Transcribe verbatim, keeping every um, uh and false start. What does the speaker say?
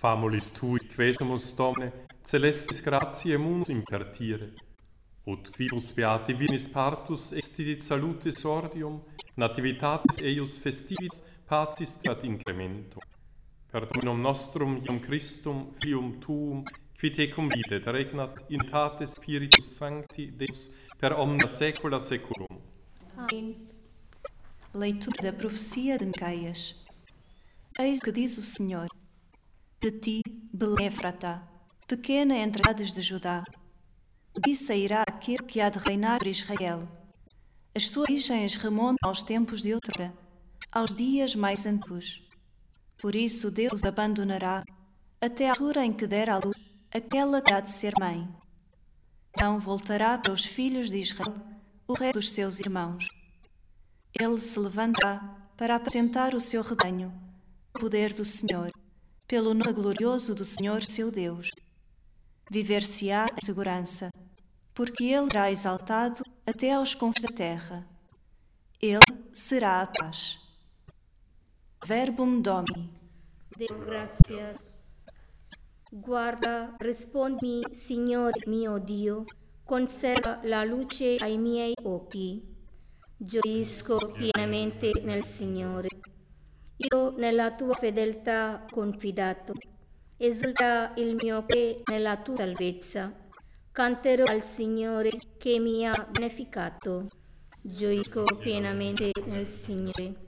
Famulis tuis quesumus Domine, celestis gratiae munus impertire, ut quibus beati vinis partus extidit salutis ordium, nativitatis eius festivis pacis ad incrementum. Per Dominum nostrum, Ium Christum, Filium Tuum, qui tecum videt, regnat in unitate Spiritus Sancti, Deus, per omnia saecula saeculum. Amém. Leitura da profecia de Miqueias. Eis o que diz o Senhor: de ti, Belém Efratá, pequena entre as cidades de Judá, de ti sairá aquele que há de reinar por Israel. As suas origens remontam aos tempos de outrora, aos dias mais antigos. Por isso Deus os abandonará até a altura em que der à luz aquela que há de ser mãe. Então voltará para os filhos de Israel o resto dos seus irmãos. Ele se levantará para apresentar o seu rebanho, o poder do Senhor, pelo nome glorioso do Senhor seu Deus. Viver-se-á em segurança, porque ele será exaltado até aos confins da terra. Ele será a paz. Verbum Domini. Deo gracias. Guarda, rispondi, Signore mio Dio, conserva la luce ai miei occhi. Gioisco pienamente nel Signore. Io nella tua fedeltà confidato. Esulta il mio cuore nella tua salvezza. Canterò al Signore che mi ha beneficato. Gioisco pienamente nel Signore.